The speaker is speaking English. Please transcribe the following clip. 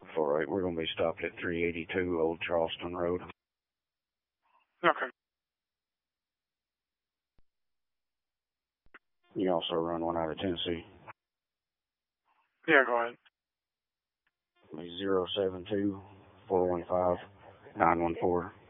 4-8, we're going to be stopped at 382 Old Charleston Road. Okay. You also run one out of Tennessee. Yeah, go ahead. 072-415-914.